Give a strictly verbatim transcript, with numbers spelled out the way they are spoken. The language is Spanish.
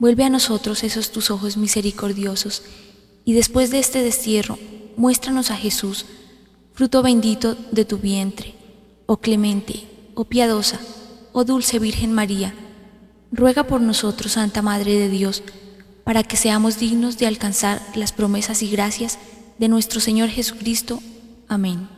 Vuelve a nosotros esos tus ojos misericordiosos, y después de este destierro, muéstranos a Jesús, fruto bendito de tu vientre. Oh clemente, oh piadosa, oh dulce Virgen María, ruega por nosotros, Santa Madre de Dios, para que seamos dignos de alcanzar las promesas y gracias de nuestro Señor Jesucristo. Amén.